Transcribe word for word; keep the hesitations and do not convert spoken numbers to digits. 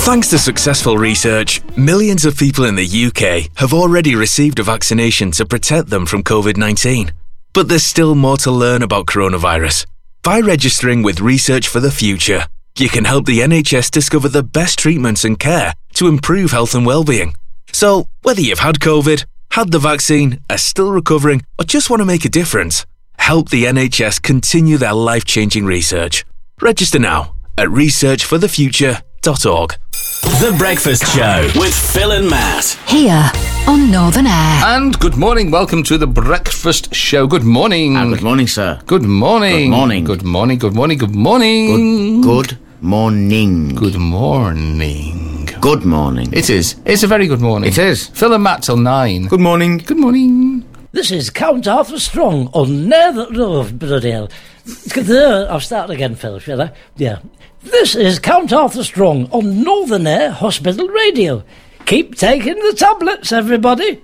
Thanks to successful research, millions of people in the U K have already received a vaccination to protect them from covid nineteen. But there's still more to learn about coronavirus. By registering with Research for the Future, you can help the N H S discover the best treatments and care to improve health and well-being. So, whether you've had COVID, had the vaccine, are still recovering, or just want to make a difference, help the N H S continue their life-changing research. Register now at research for the future dot org. The Breakfast Show with Phil and Matt. Here on Northern Air. And good morning, welcome to The Breakfast Show. Good morning. Uh, good morning, sir. Good morning. Good morning. Good morning, good morning, good morning. Good, good morning. Good morning. Good morning. It is. It's a very good morning. It is. Phil and Matt till nine. Good morning. Good morning. This is Count Arthur Strong on Nether... Oh, bloody hell. I'll start again, Phil, shall I? Yeah. This is Count Arthur Strong on Northern Air Hospital Radio. Keep taking the tablets, everybody.